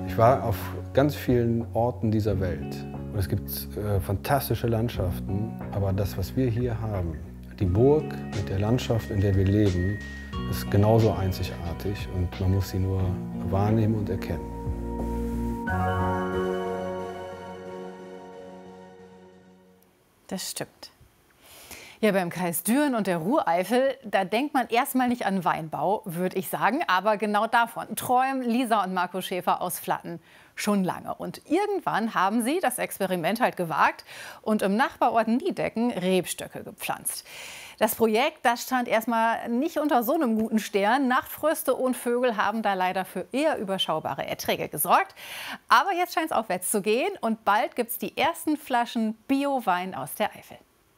Ich war auf ganz vielen Orten dieser Welt. Und es gibt fantastische Landschaften, aber das, was wir hier haben, die Burg mit der Landschaft, in der wir leben, ist genauso einzigartig und man muss sie nur wahrnehmen und erkennen. Das stimmt. Ja, beim Kreis Düren und der Rureifel, da denkt man erstmal nicht an Weinbau, würde ich sagen. Aber genau davon träumen Lisa und Marco Schäfer aus Flatten schon lange. Und irgendwann haben sie das Experiment halt gewagt und im Nachbarort Niedecken Rebstöcke gepflanzt. Das Projekt, das stand erstmal nicht unter so einem guten Stern. Nachtfröste und Vögel haben da leider für eher überschaubare Erträge gesorgt. Aber jetzt scheint es aufwärts zu gehen und bald gibt es die ersten Flaschen Bio-Wein aus der Eifel.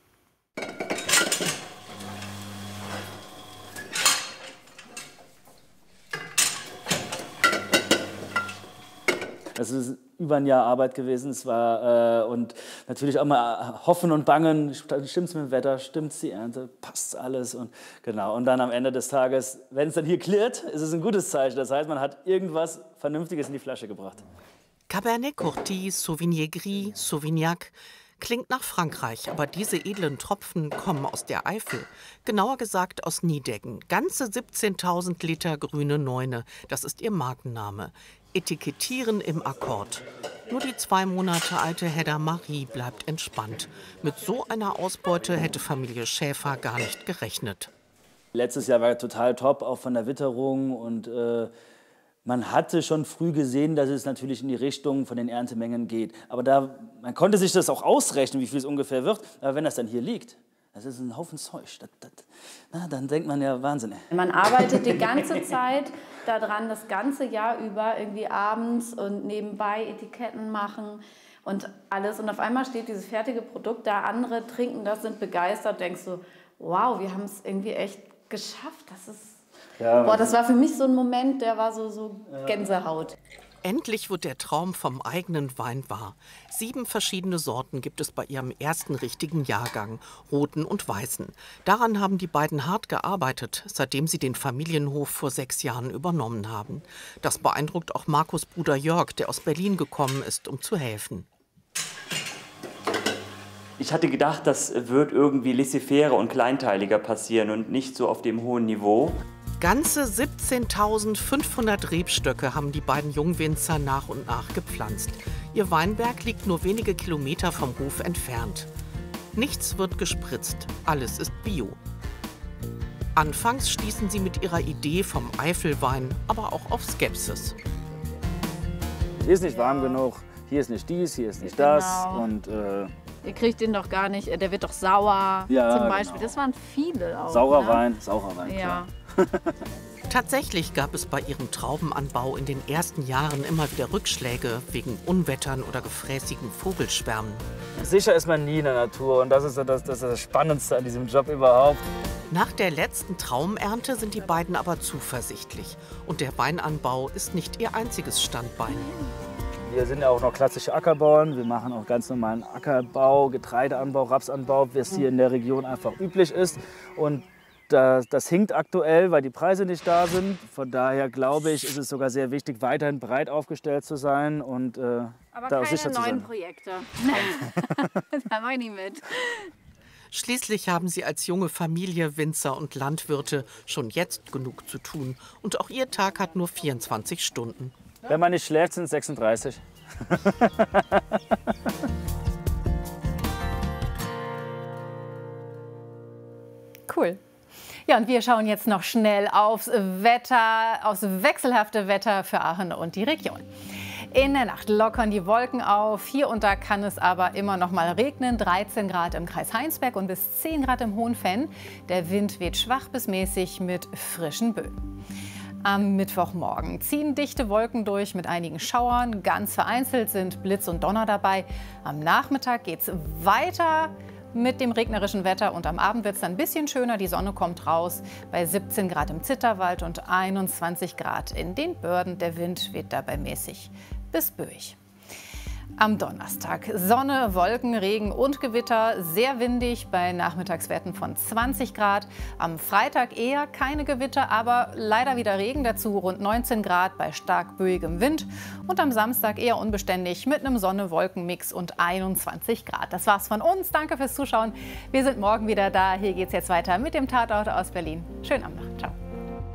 Das ist über ein Jahr Arbeit gewesen. Es war und natürlich auch mal hoffen und bangen. Stimmt es mit dem Wetter? Stimmt die Ernte? Passt alles? Und genau. Und dann am Ende des Tages, wenn es dann hier klirrt, ist es ein gutes Zeichen. Das heißt, man hat irgendwas Vernünftiges in die Flasche gebracht. Cabernet Courtis, Sauvignon Gris, Sauvignac. Klingt nach Frankreich, aber diese edlen Tropfen kommen aus der Eifel. Genauer gesagt aus Niedecken. Ganze 17.000 Liter grüne Neune. Das ist ihr Markenname. Etikettieren im Akkord. Nur die 2 Monate alte Hedda Marie bleibt entspannt. Mit so einer Ausbeute hätte Familie Schäfer gar nicht gerechnet. Letztes Jahr war total top, auch von der Witterung. Und man hatte schon früh gesehen, dass es natürlich in die Richtung von den Erntemengen geht. Aber man konnte sich das auch ausrechnen, wie viel es ungefähr wird. Aber wenn das dann hier liegt, das ist ein Haufen Zeug. Dann denkt man ja, Wahnsinn. Man arbeitet die ganze Zeit daran, das ganze Jahr über, irgendwie abends und nebenbei Etiketten machen und alles. Und auf einmal steht dieses fertige Produkt da, andere trinken das, sind begeistert, denkst du, wow, wir haben es irgendwie echt geschafft. Das war für mich so ein Moment, der war so Gänsehaut. Endlich wird der Traum vom eigenen Wein wahr. 7 verschiedene Sorten gibt es bei ihrem ersten richtigen Jahrgang, roten und weißen. Daran haben die beiden hart gearbeitet, seitdem sie den Familienhof vor 6 Jahren übernommen haben. Das beeindruckt auch Marcos Bruder Jörg, der aus Berlin gekommen ist, um zu helfen. Ich hatte gedacht, das wird irgendwie laissez-faire und kleinteiliger passieren und nicht so auf dem hohen Niveau. Ganze 17.500 Rebstöcke haben die beiden Jungwinzer nach und nach gepflanzt. Ihr Weinberg liegt nur wenige Kilometer vom Hof entfernt. Nichts wird gespritzt, alles ist Bio. Anfangs stießen sie mit ihrer Idee vom Eifelwein aber auch auf Skepsis. Hier ist nicht warm genug, hier ist nicht dies, hier ist nicht das. Und, ihr kriegt den doch gar nicht, der wird doch sauer zum Beispiel. Genau. Das waren viele auch. Saurer Wein, klar. Ja. Tatsächlich gab es bei ihrem Traubenanbau in den ersten Jahren immer wieder Rückschläge wegen Unwettern oder gefräßigen Vogelschwärmen. Sicher ist man nie in der Natur und das ist das Spannendste an diesem Job überhaupt. Nach der letzten Traumernte sind die beiden aber zuversichtlich. Und der Weinanbau ist nicht ihr einziges Standbein. Wir sind ja auch noch klassische Ackerbauern. Wir machen auch ganz normalen Ackerbau, Getreideanbau, Rapsanbau, wie es hier in der Region einfach üblich ist. Und das hinkt aktuell, weil die Preise nicht da sind. Von daher glaube ich, ist es sogar sehr wichtig, weiterhin breit aufgestellt zu sein und da auch sicher zu sein. Aber keine neuen Projekte. Da mache ich nicht mit. Schließlich haben sie als junge Familie, Winzer und Landwirte schon jetzt genug zu tun. Und auch ihr Tag hat nur 24 Stunden. Wenn man nicht schläft, sind es 36. Cool. Ja, und wir schauen jetzt noch schnell aufs wechselhafte Wetter für Aachen und die Region. In der Nacht lockern die Wolken auf. Hier und da kann es aber immer noch mal regnen. 13 Grad im Kreis Heinsberg und bis 10 Grad im Hohenfenn. Der Wind weht schwach bis mäßig mit frischen Böen. Am Mittwochmorgen ziehen dichte Wolken durch mit einigen Schauern. Ganz vereinzelt sind Blitz und Donner dabei. Am Nachmittag geht es weiter mit dem regnerischen Wetter und am Abend wird es dann ein bisschen schöner. Die Sonne kommt raus bei 17 Grad im Zitterwald und 21 Grad in den Börden. Der Wind weht dabei mäßig bis böig. Am Donnerstag Sonne, Wolken, Regen und Gewitter, sehr windig bei Nachmittagswerten von 20 Grad. Am Freitag eher keine Gewitter, aber leider wieder Regen, dazu rund 19 Grad bei stark böigem Wind. Und am Samstag eher unbeständig mit einem Sonne-Wolken-Mix und 21 Grad. Das war's von uns. Danke fürs Zuschauen. Wir sind morgen wieder da. Hier geht's jetzt weiter mit dem Tatort aus Berlin. Schönen Abend noch. Ciao.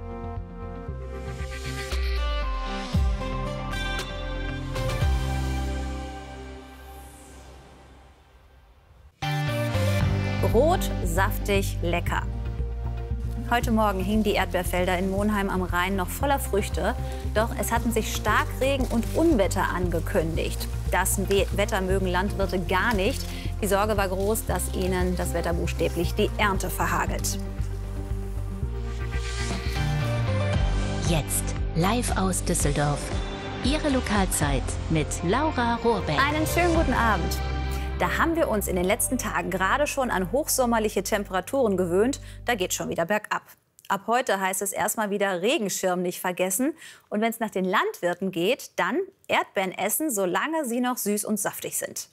Rot, saftig, lecker. Heute Morgen hingen die Erdbeerfelder in Monheim am Rhein noch voller Früchte. Doch es hatten sich Starkregen und Unwetter angekündigt. Das Wetter mögen Landwirte gar nicht. Die Sorge war groß, dass ihnen das Wetter buchstäblich die Ernte verhagelt. Jetzt live aus Düsseldorf. Ihre Lokalzeit mit Laura Rohrbeck. Einen schönen guten Abend. Da haben wir uns in den letzten Tagen gerade schon an hochsommerliche Temperaturen gewöhnt. Da geht schon wieder bergab. Ab heute heißt es erstmal wieder Regenschirm nicht vergessen. Und wenn es nach den Landwirten geht, dann Erdbeeren essen, solange sie noch süß und saftig sind.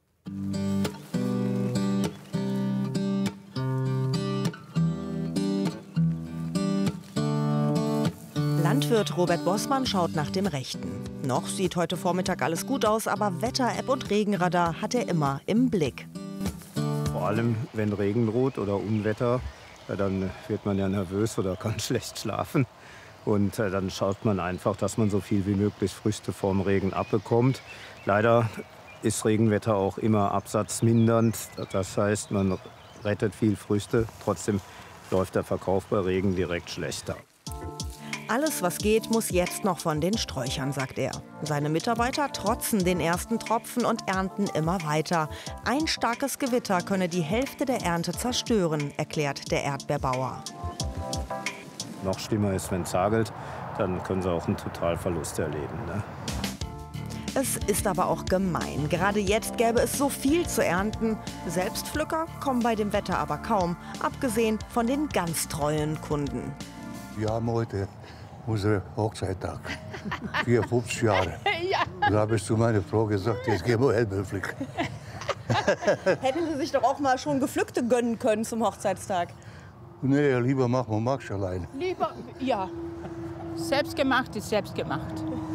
Landwirt Robert Bossmann schaut nach dem Rechten. Noch sieht heute Vormittag alles gut aus, aber Wetter-App und Regenradar hat er immer im Blick. Vor allem, wenn Regen droht oder Unwetter, dann wird man ja nervös oder kann schlecht schlafen. Und dann schaut man einfach, dass man so viel wie möglich Früchte vorm Regen abbekommt. Leider ist Regenwetter auch immer absatzmindernd. Das heißt, man rettet viel Früchte. Trotzdem läuft der Verkauf bei Regen direkt schlechter. Alles, was geht, muss jetzt noch von den Sträuchern, sagt er. Seine Mitarbeiter trotzen den ersten Tropfen und ernten immer weiter. Ein starkes Gewitter könne die Hälfte der Ernte zerstören, erklärt der Erdbeerbauer. Noch schlimmer ist, wenn es hagelt, dann können sie auch einen Totalverlust erleben, ne? Es ist aber auch gemein. Gerade jetzt gäbe es so viel zu ernten. Selbstpflücker kommen bei dem Wetter aber kaum, abgesehen von den ganz treuen Kunden. Wir haben heute unseren Hochzeittag. 54 Jahre. Ja. Da habe ich zu meiner Frau gesagt, jetzt gehen wir Erdbeeren pflücken. Hätten Sie sich doch auch mal schon Gepflückte gönnen können zum Hochzeitstag? Nee, lieber machen wir Max allein. Lieber, ja. Selbstgemacht ist selbstgemacht.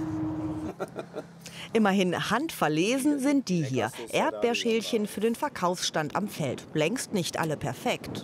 Immerhin handverlesen sind die hier. Erdbeerschälchen für den Verkaufsstand am Feld. Längst nicht alle perfekt.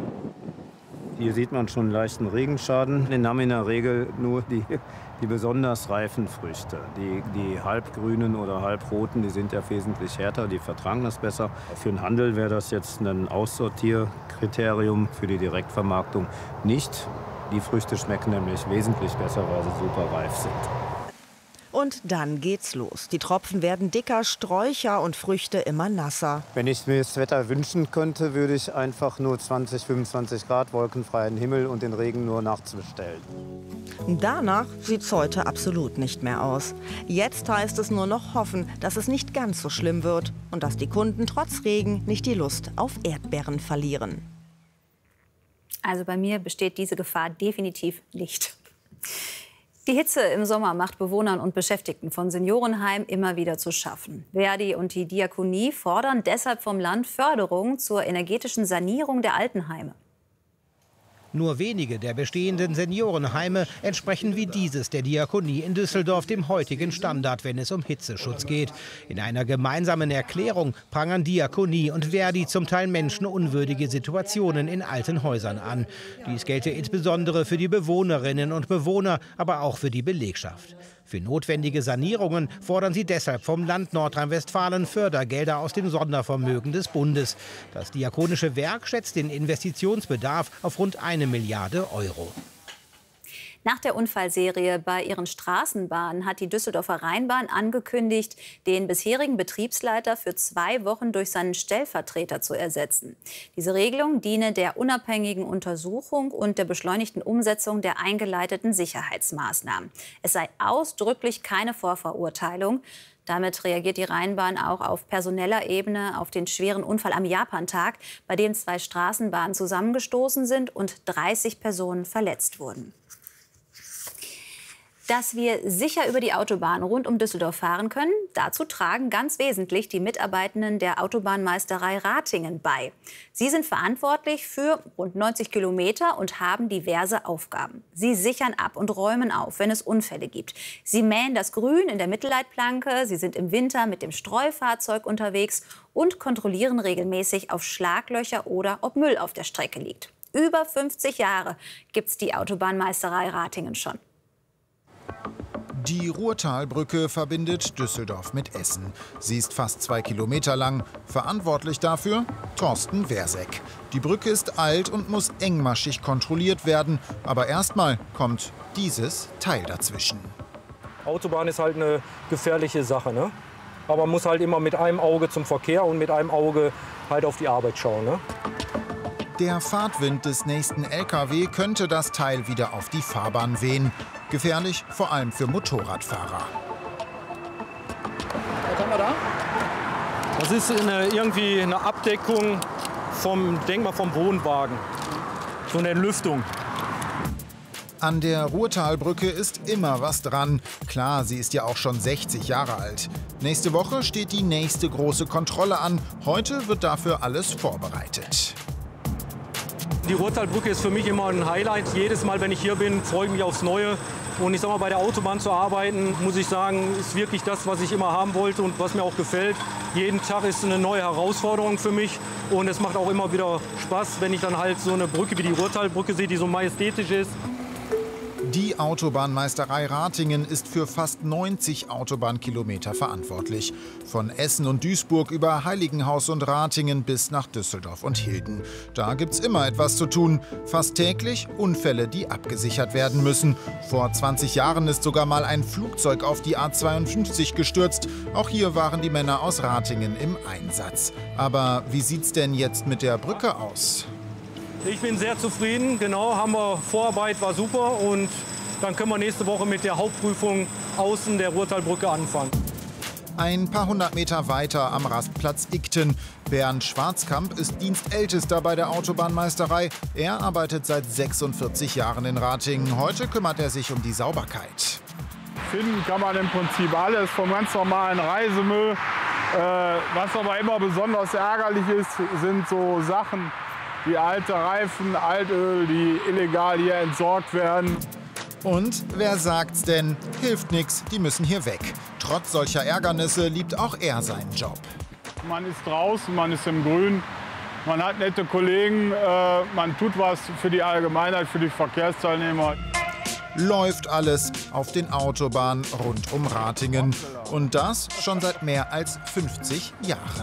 Hier sieht man schon einen leichten Regenschaden. Den haben in der Regel nur die besonders reifen Früchte. Die halbgrünen oder halbroten, die sind ja wesentlich härter, die vertragen das besser. Für den Handel wäre das jetzt ein Aussortierkriterium, für die Direktvermarktung nicht. Die Früchte schmecken nämlich wesentlich besser, weil sie super reif sind. Und dann geht's los. Die Tropfen werden dicker, Sträucher und Früchte immer nasser. Wenn ich mir das Wetter wünschen könnte, würde ich einfach nur 20, 25 Grad, wolkenfreien Himmel und den Regen nur nachts bestellen. Danach sieht's heute absolut nicht mehr aus. Jetzt heißt es nur noch hoffen, dass es nicht ganz so schlimm wird und dass die Kunden trotz Regen nicht die Lust auf Erdbeeren verlieren. Also bei mir besteht diese Gefahr definitiv nicht. Die Hitze im Sommer macht Bewohnern und Beschäftigten von Seniorenheimen immer wieder zu schaffen. Verdi und die Diakonie fordern deshalb vom Land Förderung zur energetischen Sanierung der Altenheime. Nur wenige der bestehenden Seniorenheime entsprechen wie dieses der Diakonie in Düsseldorf dem heutigen Standard, wenn es um Hitzeschutz geht. In einer gemeinsamen Erklärung prangern Diakonie und Verdi zum Teil menschenunwürdige Situationen in alten Häusern an. Dies gelte insbesondere für die Bewohnerinnen und Bewohner, aber auch für die Belegschaft. Für notwendige Sanierungen fordern sie deshalb vom Land Nordrhein-Westfalen Fördergelder aus dem Sondervermögen des Bundes. Das Diakonische Werk schätzt den Investitionsbedarf auf rund 1 Milliarde Euro. Nach der Unfallserie bei ihren Straßenbahnen hat die Düsseldorfer Rheinbahn angekündigt, den bisherigen Betriebsleiter für 2 Wochen durch seinen Stellvertreter zu ersetzen. Diese Regelung diene der unabhängigen Untersuchung und der beschleunigten Umsetzung der eingeleiteten Sicherheitsmaßnahmen. Es sei ausdrücklich keine Vorverurteilung. Damit reagiert die Rheinbahn auch auf personeller Ebene auf den schweren Unfall am Japantag, bei dem 2 Straßenbahnen zusammengestoßen sind und 30 Personen verletzt wurden. Dass wir sicher über die Autobahn rund um Düsseldorf fahren können, dazu tragen ganz wesentlich die Mitarbeitenden der Autobahnmeisterei Ratingen bei. Sie sind verantwortlich für rund 90 Kilometer und haben diverse Aufgaben. Sie sichern ab und räumen auf, wenn es Unfälle gibt. Sie mähen das Grün in der Mittelleitplanke, sie sind im Winter mit dem Streufahrzeug unterwegs und kontrollieren regelmäßig auf Schlaglöcher oder ob Müll auf der Strecke liegt. Über 50 Jahre gibt's die Autobahnmeisterei Ratingen schon. Die Ruhrtalbrücke verbindet Düsseldorf mit Essen. Sie ist fast 2 Kilometer lang. Verantwortlich dafür Thorsten Wersek. Die Brücke ist alt und muss engmaschig kontrolliert werden. Aber erstmal kommt dieses Teil dazwischen. Autobahn ist halt eine gefährliche Sache, ne? Aber man muss halt immer mit einem Auge zum Verkehr und mit einem Auge halt auf die Arbeit schauen, ne? Der Fahrtwind des nächsten LKW könnte das Teil wieder auf die Fahrbahn wehen. Gefährlich vor allem für Motorradfahrer. Was haben wir da? Das ist irgendwie eine Abdeckung vom Wohnwagen. So eine Entlüftung. An der Ruhrtalbrücke ist immer was dran. Klar, sie ist ja auch schon 60 Jahre alt. Nächste Woche steht die nächste große Kontrolle an. Heute wird dafür alles vorbereitet. Die Ruhrtalbrücke ist für mich immer ein Highlight. Jedes Mal, wenn ich hier bin, freue ich mich aufs Neue. Und ich sag mal, bei der Autobahn zu arbeiten, muss ich sagen, ist wirklich das, was ich immer haben wollte und was mir auch gefällt. Jeden Tag ist eine neue Herausforderung für mich. Und es macht auch immer wieder Spaß, wenn ich dann halt so eine Brücke wie die Ruhrtalbrücke sehe, die so majestätisch ist. Die Autobahnmeisterei Ratingen ist für fast 90 Autobahnkilometer verantwortlich. Von Essen und Duisburg über Heiligenhaus und Ratingen bis nach Düsseldorf und Hilden. Da gibt's immer etwas zu tun. Fast täglich Unfälle, die abgesichert werden müssen. Vor 20 Jahren ist sogar mal ein Flugzeug auf die A52 gestürzt. Auch hier waren die Männer aus Ratingen im Einsatz. Aber wie sieht's denn jetzt mit der Brücke aus? Ich bin sehr zufrieden. Genau, haben wir Vorarbeit, war super. Und dann können wir nächste Woche mit der Hauptprüfung außen der Ruhrtalbrücke anfangen. Ein paar hundert Meter weiter am Rastplatz Igten. Bernd Schwarzkamp ist Dienstältester bei der Autobahnmeisterei. Er arbeitet seit 46 Jahren in Ratingen. Heute kümmert er sich um die Sauberkeit. Finden kann man im Prinzip alles, vom ganz normalen Reisemüll. Was aber immer besonders ärgerlich ist, sind so Sachen wie alte Reifen, Altöl, die illegal hier entsorgt werden. Und wer sagt's denn? Hilft nix, die müssen hier weg. Trotz solcher Ärgernisse liebt auch er seinen Job. Man ist draußen, man ist im Grün, man hat nette Kollegen, man tut was für die Allgemeinheit, für die Verkehrsteilnehmer. Läuft alles auf den Autobahnen rund um Ratingen. Und das schon seit mehr als 50 Jahren.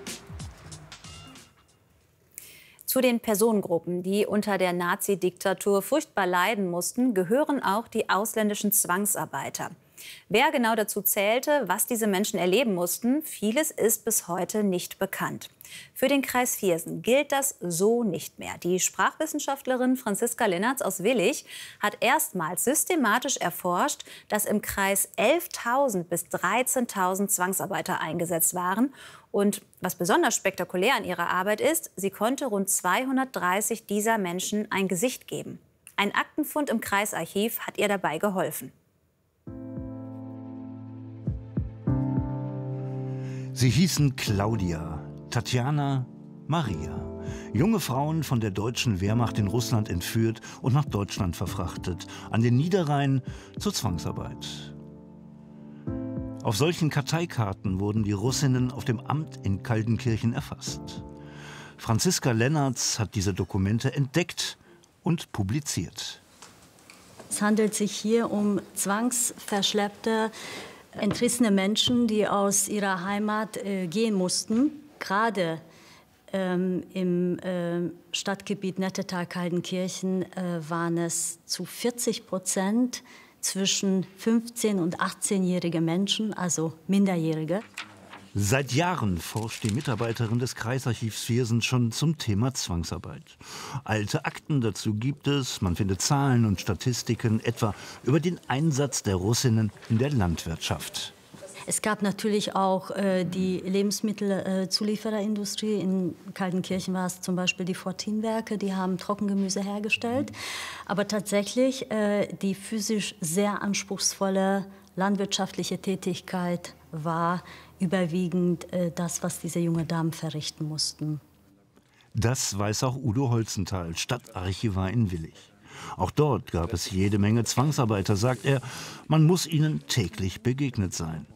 Zu den Personengruppen, die unter der Nazi-Diktatur furchtbar leiden mussten, gehören auch die ausländischen Zwangsarbeiter. Wer genau dazu zählte, was diese Menschen erleben mussten, vieles ist bis heute nicht bekannt. Für den Kreis Viersen gilt das so nicht mehr. Die Sprachwissenschaftlerin Franziska Lennertz aus Willich hat erstmals systematisch erforscht, dass im Kreis 11.000 bis 13.000 Zwangsarbeiter eingesetzt waren. Und was besonders spektakulär an ihrer Arbeit ist, sie konnte rund 230 dieser Menschen ein Gesicht geben. Ein Aktenfund im Kreisarchiv hat ihr dabei geholfen. Sie hießen Claudia, Tatjana, Maria. Junge Frauen von der deutschen Wehrmacht in Russland entführt und nach Deutschland verfrachtet, an den Niederrhein zur Zwangsarbeit. Auf solchen Karteikarten wurden die Russinnen auf dem Amt in Kaldenkirchen erfasst. Franziska Lennertz hat diese Dokumente entdeckt und publiziert. Es handelt sich hier um zwangsverschleppte, entrissene Menschen, die aus ihrer Heimat gehen mussten. Gerade im Stadtgebiet Nettetal-Kaldenkirchen waren es zu 40% zwischen 15- und 18-jährige Menschen, also Minderjährige. Seit Jahren forscht die Mitarbeiterin des Kreisarchivs Viersen schon zum Thema Zwangsarbeit. Alte Akten dazu gibt es, man findet Zahlen und Statistiken, etwa über den Einsatz der Russinnen in der Landwirtschaft. Es gab natürlich auch die Lebensmittelzuliefererindustrie. In Kaltenkirchen war es zum Beispiel die Fortinwerke, die haben Trockengemüse hergestellt. Aber tatsächlich die physisch sehr anspruchsvolle landwirtschaftliche Tätigkeit war überwiegend das, was diese jungen Damen verrichten mussten. Das weiß auch Udo Holzenthal, Stadtarchivar in Willich. Auch dort gab es jede Menge Zwangsarbeiter, sagt er. Man muss ihnen täglich begegnet sein.